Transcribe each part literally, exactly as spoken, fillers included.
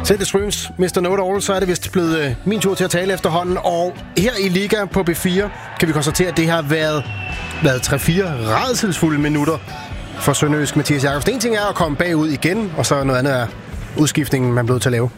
Til det Strøms, mister Know-it-all, så er det vist blevet øh, min tur til at tale efterhånden. Og her i Liga på B fire kan vi konstatere, at det har været, været tre fire rædselsfulde minutter for sønderjysk Mathias Jakobsen. En ting er at komme bagud igen, og så noget andet er udskiftningen, man blev til at lave.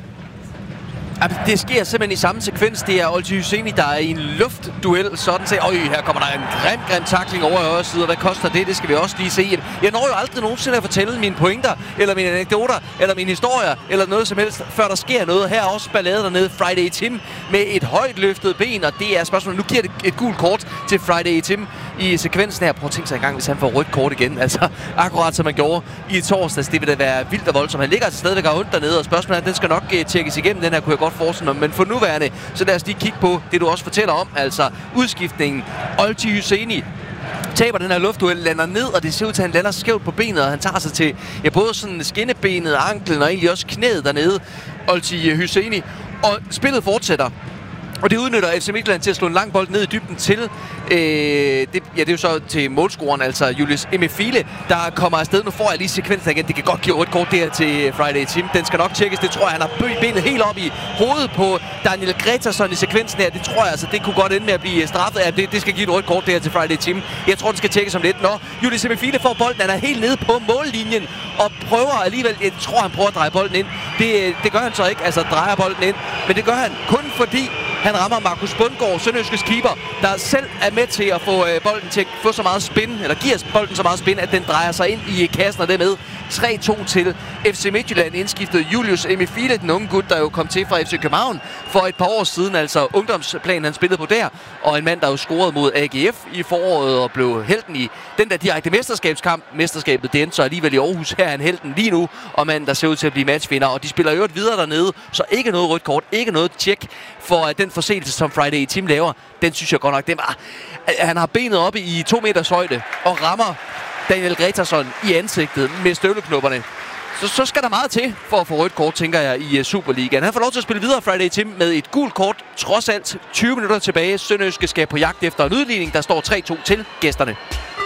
Det sker simpelthen i samme sekvens. Det er Olcay Husseini, der er i en luftduel. Sådan set. Øj, her kommer der en grim, grim tackling over i højre side. Hvad koster det? Det skal vi også lige se. Jeg når jo aldrig nogensinde at fortælle mine pointer, eller mine anekdoter, eller mine historier, eller noget som helst, før der sker noget. Her er også ballade dernede. Friday Tim med et højt løftet ben, og det er spørgsmålet. Nu giver det et gult kort til Friday Tim i sekvensen her. Prøv at tænke sig en gang, hvis han får rødt kort igen. Altså, akkurat som man gjorde i torsdags. Det vil da være vildt og voldsomt. Han ligger altså stadigvæk og ondt dernede, og spørgsmålet er, den skal nok uh, tjekkes igennem. Den her kunne jeg godt forestille mig. Men for nuværende, så lad os lige kigge på det, du også fortæller om. Altså, udskiftningen. Olcay Husseini taber den her luftduel, lander ned, og det ser ud til, at han lander skævt på benet, og han tager sig til ja, både sådan skinnebenet, anklen og egentlig også knæet dernede. Olcay Husseini. Og spillet fortsætter. Og det udnytter F C Midtjylland til at slå en lang bold ned i dybden til, øh, det, ja, det er jo så til målscoren, altså Julius Emefiele, der kommer afsted. Nu får jeg lige sekvensen igen. Det kan godt give et kort der til Friday Tim. Den skal nok tjekkes. Det tror jeg, han har bødt benet helt op i hovedet på Daniel Gretarsson i sekvensen her. Det tror jeg altså, det kunne godt ende med at blive straffet. Ja, det, det skal give et rødt kort der til Friday Tim. Jeg tror, den skal tjekkes om lidt. Nå, Julius Emefiele får bolden. Han er helt nede på mållinjen og prøver alligevel, jeg tror, han prøver at dreje bolden ind. Det, det gør han så ikke, altså drejer bolden ind. Men det gør han kun fordi han rammer Markus Bundgaard, sønderjyskes keeper, der selv er med til at få øh, bolden til at få så meget spin, eller giver bolden så meget spin, at den drejer sig ind i kassen, og dermed tre to til F C Midtjylland. Indskiftet Julius Emefiele, den unge gut, der jo kom til fra F C København for et par år siden, altså ungdomsplanen han spillede på der, og en mand, der jo scorede mod A G F i foråret og blev helten i den der direkte mesterskabskamp. Mesterskabet, det endte så alligevel i Aarhus. Her er han helten lige nu, og manden, der ser ud til at blive matchvinder, og de spiller jo et videre dernede, så ikke noget rødt kort, ikke noget tjek for at den forseelse, som Friday Tim laver. Den synes jeg godt nok, det var, han har benet oppe i to meters højde og rammer Daniel Gretarsson i ansigtet med støvleknopperne. Så, så skal der meget til for at få rødt kort, tænker jeg, i uh, Superligaen. Han får lov til at spille videre, Friday Tim, med et gult kort. Trods alt tyve minutter tilbage. Sønderjyske skal på jagt efter en udligning. Der står tre to til gæsterne.